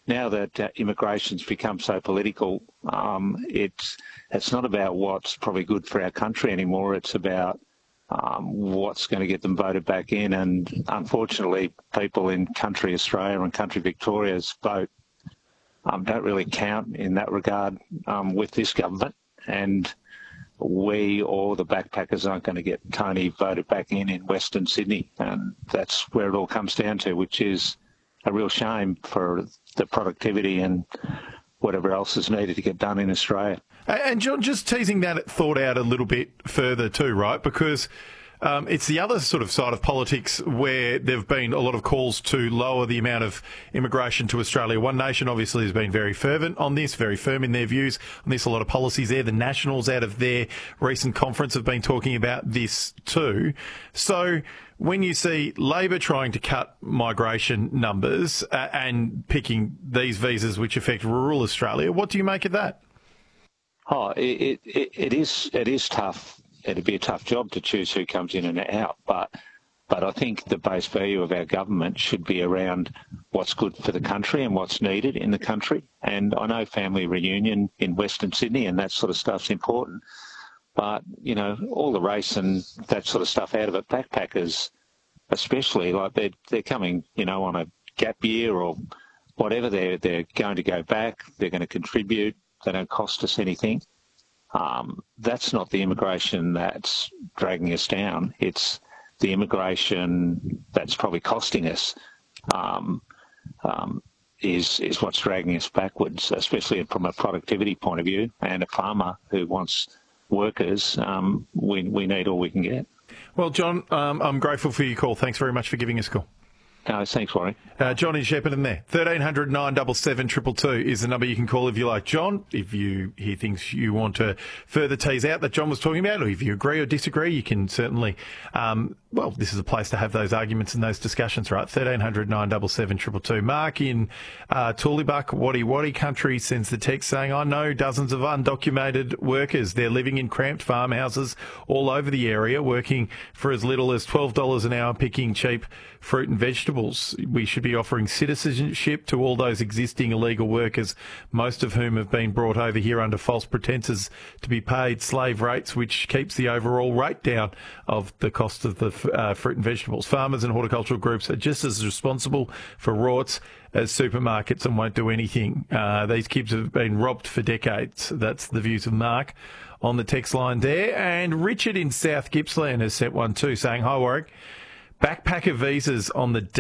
now that immigration's become so political, it's not about what's probably good for our country anymore. It's about what's going to get them voted back in. And unfortunately, people in country Australia and country Victoria's vote don't really count in that regard with this government. And we or the backpackers aren't going to get Tony voted back in Western Sydney. And that's where it all comes down to, which is a real shame for the productivity and whatever else is needed to get done in Australia. And John, just teasing that thought out a little bit further too, right? Because it's the other sort of side of politics where there have been a lot of calls to lower the amount of immigration to Australia. One Nation obviously has been very fervent on this, very firm in their views on this. A lot of policies there. The Nationals out of their recent conference have been talking about this too. So when you see Labor trying to cut migration numbers and picking these visas which affect rural Australia, what do you make of that? Oh, it is tough. It'd be a tough job to choose who comes in and out, but I think the base value of our government should be around what's good for the country and what's needed in the country. And I know family reunion in Western Sydney and that sort of stuff's important, but, you know, all the race and that sort of stuff out of it, backpackers especially, like they're coming, you know, on a gap year or whatever, they're going to go back, they're going to contribute, they don't cost us anything. That's not the immigration that's dragging us down. It's the immigration that's probably costing us is what's dragging us backwards, especially from a productivity point of view. And a farmer who wants workers, we need all we can get. Well, John, I'm grateful for your call. Thanks very much for giving us a call. No, thanks, Warren. John in Shepparton there. 1300 977 222 is the number you can call if you like. John, if you hear things you want to further tease out that John was talking about, or if you agree or disagree, you can certainly, this is a place to have those arguments and those discussions, right? 1300 977 222. Mark in Toolibuk, Wadi country, sends the text saying, I know dozens of undocumented workers. They're living in cramped farmhouses all over the area, working for as little as $12 an hour, picking cheap fruit and vegetables. We should be offering citizenship to all those existing illegal workers, most of whom have been brought over here under false pretences to be paid slave rates, which keeps the overall rate down of the cost of the fruit and vegetables. Farmers and horticultural groups are just as responsible for rorts as supermarkets and won't do anything. These kids have been robbed for decades. That's the views of Mark on the text line there. And Richard in South Gippsland has sent one too, saying, hi, Warwick. Backpacker visas on the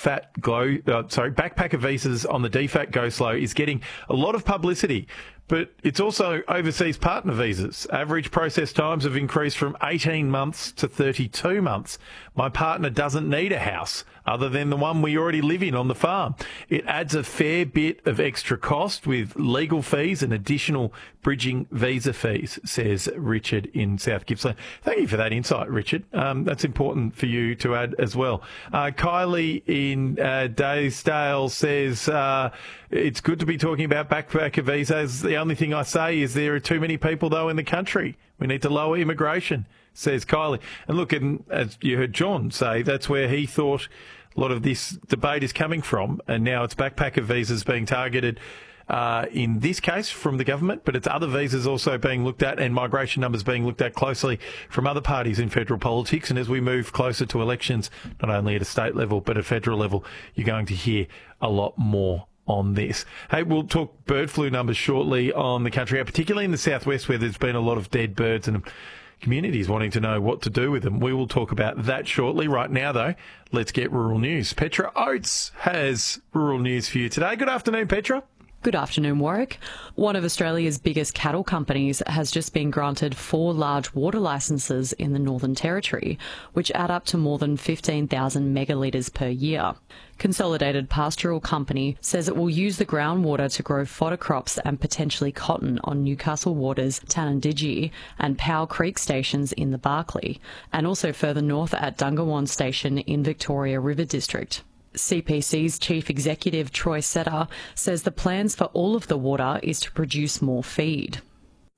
DFAT Go Slow is getting a lot of publicity, but it's also overseas partner visas. Average process times have increased from 18 months to 32 months. My partner doesn't need a house other than the one we already live in on the farm. It adds a fair bit of extra cost with legal fees and additional bridging visa fees, says Richard in South Gippsland. Thank you for that insight, Richard. That's important for you to add as well. Kylie in Daysdale says, it's good to be talking about backpacker visas. The only thing I say is there are too many people, though, in the country. We need to lower immigration, says Kylie. And look, as you heard John say, that's where he thought a lot of this debate is coming from. And now it's backpacker visas being targeted in this case from the government, but it's other visas also being looked at and migration numbers being looked at closely from other parties in federal politics. And as we move closer to elections, not only at a state level, but at federal level, you're going to hear a lot more on this. Hey, we'll talk bird flu numbers shortly on the country, particularly in the southwest where there's been a lot of dead birds and communities wanting to know what to do with them. We will talk about that shortly. Right now, though, let's get rural news. Petra Oates has rural news for you today. Good afternoon, Petra. Good afternoon, Warwick. One of Australia's biggest cattle companies has just been granted 4 large water licences in the Northern Territory, which add up to more than 15,000 megalitres per year. Consolidated Pastoral Company says it will use the groundwater to grow fodder crops and potentially cotton on Newcastle Water's Tanandidgee and Powell Creek stations in the Barkly, and also further north at Dungawan Station in Victoria River District. CPC's Chief Executive Troy Setter says the plans for all of the water is to produce more feed.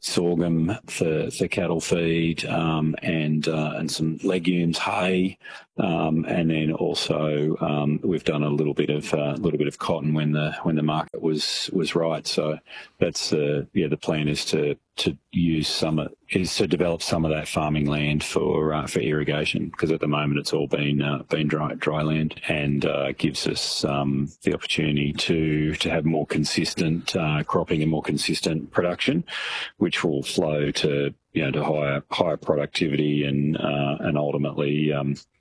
sorghum for cattle feed, and some legumes, hay, and then also we've done a little bit of cotton when the market was right. So that's the plan is to develop some of that farming land for irrigation, because at the moment it's all been dry land, and gives us the opportunity to have more consistent cropping and more consistent production, which will flow to higher productivity and ultimately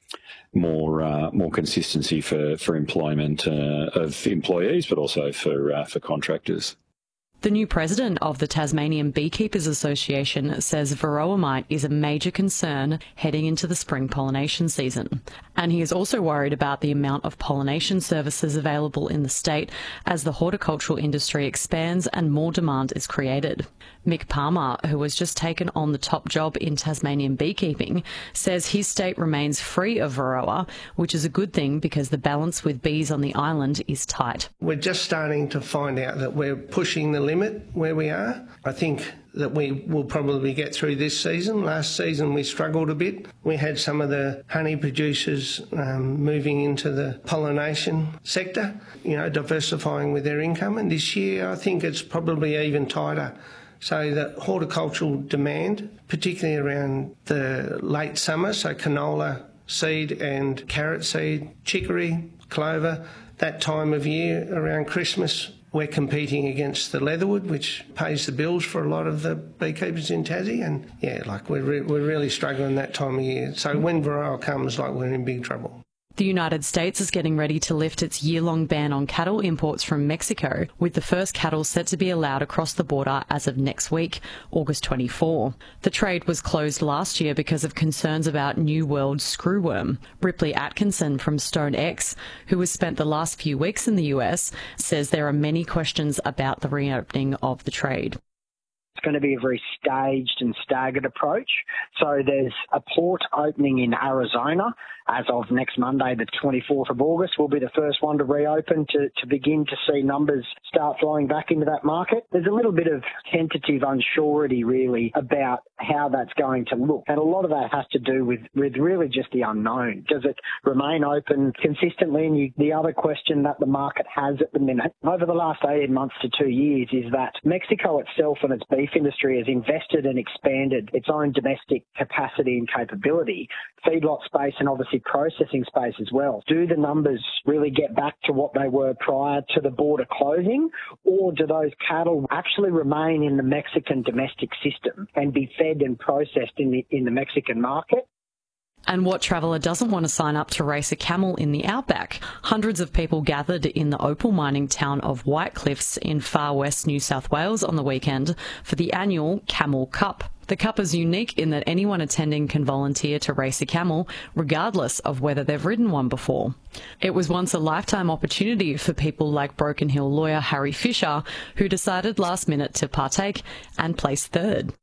more consistency for employment of employees, but also for contractors. The new president of the Tasmanian Beekeepers Association says varroa mite is a major concern heading into the spring pollination season. And he is also worried about the amount of pollination services available in the state as the horticultural industry expands and more demand is created. Mick Palmer, who has just taken on the top job in Tasmanian beekeeping, says his state remains free of varroa, which is a good thing because the balance with bees on the island is tight. We're just starting to find out that we're pushing the limit where we are. I think that we will probably get through this season. Last season we struggled a bit. We had some of the honey producers moving into the pollination sector, diversifying with their income. And this year I think it's probably even tighter. So the horticultural demand, particularly around the late summer, so canola seed and carrot seed, chicory, clover, that time of year around Christmas, we're competing against the leatherwood, which pays the bills for a lot of the beekeepers in Tassie. And we're really struggling that time of year. So when varroa comes, we're in big trouble. The United States is getting ready to lift its year-long ban on cattle imports from Mexico, with the first cattle set to be allowed across the border as of next week, August 24. The trade was closed last year because of concerns about New World screwworm. Ripley Atkinson from StoneX, who has spent the last few weeks in the US, says there are many questions about the reopening of the trade. It's going to be a very staged and staggered approach. So there's a port opening in Arizona as of next Monday, the 24th of August. Will be the first one to reopen to begin to see numbers start flowing back into that market. There's a little bit of tentative unsurety really about how that's going to look. And a lot of that has to do with really just the unknown. Does it remain open consistently? And the other question that the market has at the minute over the last 18 months to 2 years is that Mexico itself and its beef industry has invested and expanded its own domestic capacity and capability, feedlot space and obviously processing space as well. Do the numbers really get back to what they were prior to the border closing, or do those cattle actually remain in the Mexican domestic system and be fed and processed in the Mexican market? And what traveller doesn't want to sign up to race a camel in the outback? Hundreds of people gathered in the opal mining town of White Cliffs in far west New South Wales on the weekend for the annual Camel Cup. The cup is unique in that anyone attending can volunteer to race a camel, regardless of whether they've ridden one before. It was once a lifetime opportunity for people like Broken Hill lawyer Harry Fisher, who decided last minute to partake and placed third.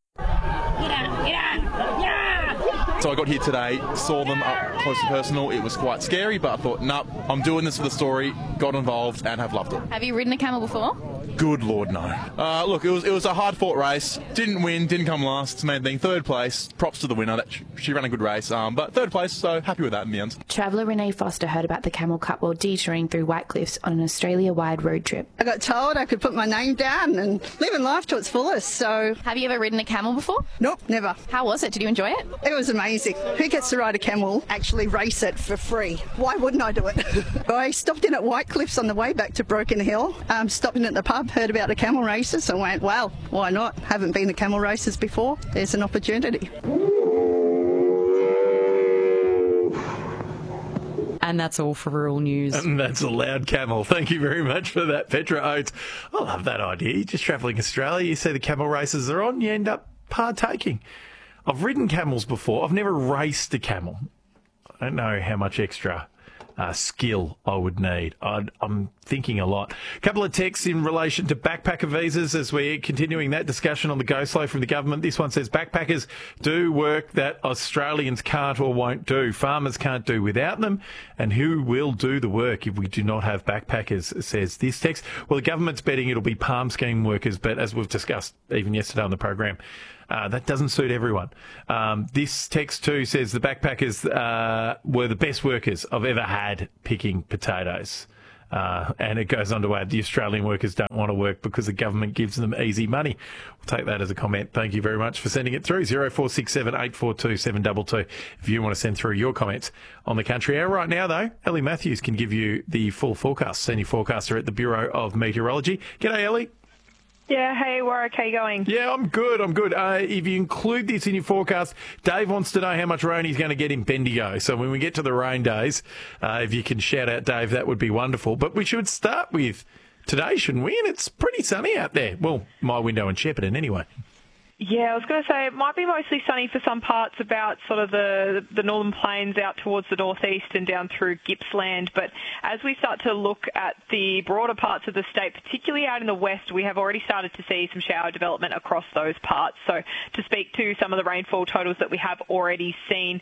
So I got here today, saw them up close and personal. It was quite scary, but I thought, nope, I'm doing this for the story, got involved and have loved it. Have you ridden a camel before? Good Lord, no. Look, it was a hard-fought race. Didn't win, didn't come last. It's the main thing. Third place. Props to the winner. She ran a good race. But third place, so happy with that in the end. Traveller Renee Foster heard about the Camel Cup while detouring through White Cliffs on an Australia-wide road trip. I got told I could put my name down and living life to its fullest, so... Have you ever ridden a camel before? Nope, never. How was it? Did you enjoy it? It was amazing. Who gets to ride a camel, actually race it for free? Why wouldn't I do it? I stopped in at White Cliffs on the way back to Broken Hill, stopped in at the pub, heard about the camel races and went, well, why not? Haven't been to camel races before. There's an opportunity. And that's all for Rural News. And that's a loud camel. Thank you very much for that, Petra Oates. I love that idea. You're just travelling Australia, you see the camel races are on, you end up partaking. I've ridden camels before. I've never raced a camel. I don't know how much extra skill I would need. I'm thinking a lot. A couple of texts in relation to backpacker visas as we're continuing that discussion on the go slow from the government. This one says backpackers do work that Australians can't or won't do. Farmers can't do without them. And who will do the work if we do not have backpackers, says this text. Well, the government's betting it'll be palm scheme workers, but as we've discussed even yesterday on the program, that doesn't suit everyone. This text too says the backpackers were the best workers I've ever had picking potatoes. And it goes on to add, the Australian workers don't want to work because the government gives them easy money. We'll take that as a comment. Thank you very much for sending it through. 0467 842 722 if you want to send through your comments on the country hour. Right now, though, Ellie Matthews can give you the full forecast. Senior forecaster at the Bureau of Meteorology. G'day, Ellie. Yeah, hey, Warwick, how you going? Yeah, I'm good. If you include this in your forecast, Dave wants to know how much rain he's going to get in Bendigo. So when we get to the rain days, if you can shout out Dave, that would be wonderful. But we should start with today, shouldn't we? And it's pretty sunny out there. Well, my window in Shepparton anyway. Yeah, I was going to say it might be mostly sunny for some parts about sort of the northern plains out towards the northeast and down through Gippsland. But as we start to look at the broader parts of the state, particularly out in the west, we have already started to see some shower development across those parts. So to speak to some of the rainfall totals that we have already seen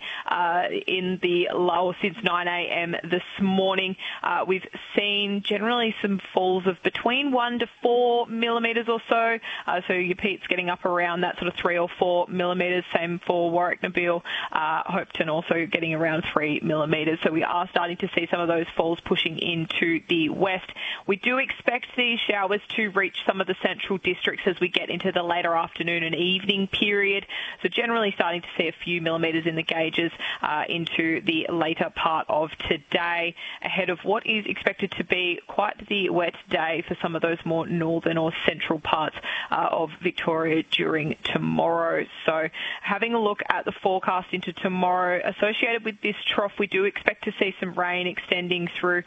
in the lower since 9 a.m. this morning, we've seen generally some falls of between 1 to 4 millimetres or so. So your peat's getting up around that sort of 3 or 4 millimetres. Same for Warwick, Nabil, Hopeton also getting around 3 millimetres. So we are starting to see some of those falls pushing into the west. We do expect these showers to reach some of the central districts as we get into the later afternoon and evening period. So generally starting to see a few millimetres in the gauges into the later part of today, ahead of what is expected to be quite the wet day for some of those more northern or central parts of Victoria during tomorrow. So having a look at the forecast into tomorrow, associated with this trough, we do expect to see some rain extending through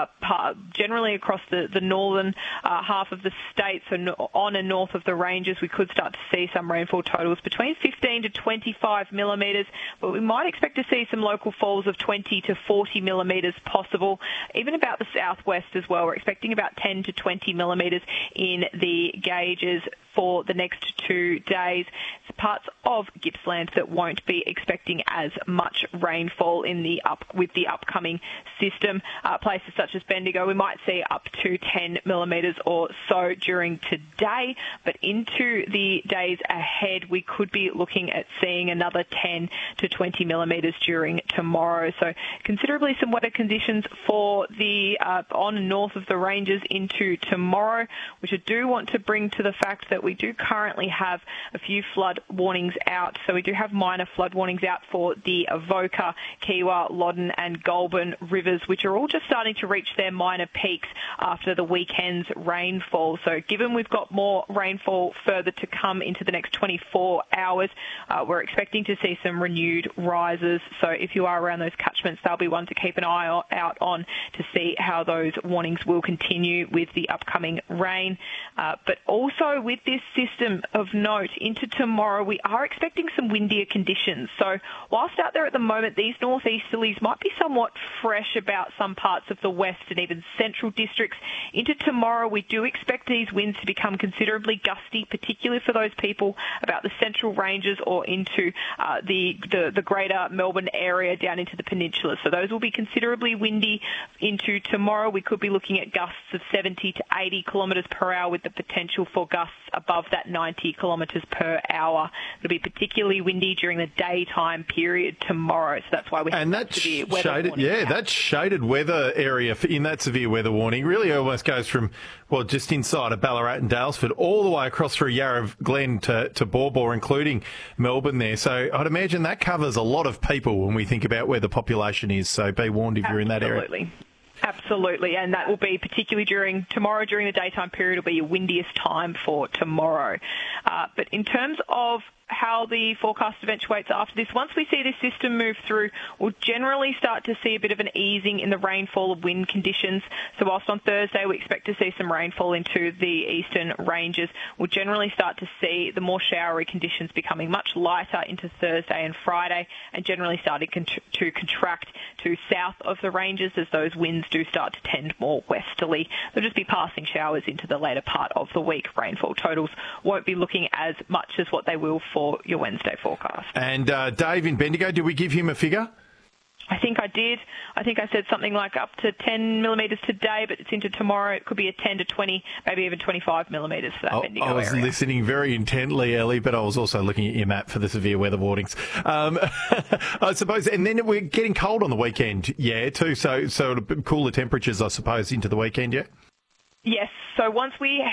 generally across the northern half of the state. So on and north of the ranges, we could start to see some rainfall totals between 15 to 25 millimetres, but we might expect to see some local falls of 20 to 40 millimetres possible. Even about the southwest as well, we're expecting about 10 to 20 millimetres in the gauges for the next 2 days. It's parts of Gippsland that won't be expecting as much rainfall with the upcoming system. Places such as Bendigo, we might see up to 10 millimetres or so during today, but into the days ahead, we could be looking at seeing another 10 to 20 millimetres during tomorrow. So considerably some wetter conditions for the on and north of the ranges into tomorrow, which I do want to bring to the fact that we do currently have a few flood warnings out. So we do have minor flood warnings out for the Avoca, Kiewa, Loddon and Goulburn rivers, which are all just starting to reach their minor peaks after the weekend's rainfall. So given we've got more rainfall further to come into the next 24 hours, we're expecting to see some renewed rises. So if you are around those catchments, they'll be one to keep an eye out on to see how those warnings will continue with the upcoming rain. But also with this system of note into tomorrow, we are expecting some windier conditions. So whilst out there at the moment, these northeasterlies might be somewhat fresh about some parts of the west and even central districts. Into tomorrow, we do expect these winds to become considerably gusty, particularly for those people about the central ranges or into the greater Melbourne area down into the peninsula. So those will be considerably windy into tomorrow. We could be looking at gusts of 70 to 80 kilometres per hour with the potential for gusts above that 90 kilometres per hour. It'll be particularly windy during the daytime period tomorrow, so that's why we have that severe weather warning. Yeah, that shaded weather area in that severe weather warning really almost goes from, well, just inside of Ballarat and Daylesford all the way across through Yarra Glen to Baw Baw, including Melbourne there. So I'd imagine that covers a lot of people when we think about where the population is, so be warned if you're in that area. Absolutely, and that will be particularly during the daytime period will be your windiest time for tomorrow. But in terms of how the forecast eventuates after this. Once we see this system move through, we'll generally start to see a bit of an easing in the rainfall of wind conditions. So whilst on Thursday we expect to see some rainfall into the eastern ranges, we'll generally start to see the more showery conditions becoming much lighter into Thursday and Friday, and generally starting to contract to south of the ranges as those winds do start to tend more westerly. There'll just be passing showers into the later part of the week. Rainfall totals won't be looking as much as what they will for your Wednesday forecast. And Dave in Bendigo, did we give him a figure? I think I did. I think I said something like up to 10 millimetres today, but it's into tomorrow. It could be a 10 to 20, maybe even 25 millimetres for that Bendigo area. I was listening very intently, Ellie, but I was also looking at your map for the severe weather warnings. I suppose, and then we're getting cold on the weekend, too, so cooler temperatures, I suppose, into the weekend, yeah? Yes, so once we